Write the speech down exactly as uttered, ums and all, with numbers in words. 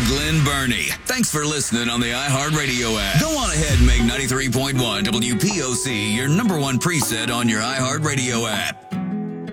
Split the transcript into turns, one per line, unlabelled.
Glenn Burney. Thanks for listening on the iHeartRadio app. Go on ahead and make ninety-three point one W P O C your number one preset on your iHeartRadio app.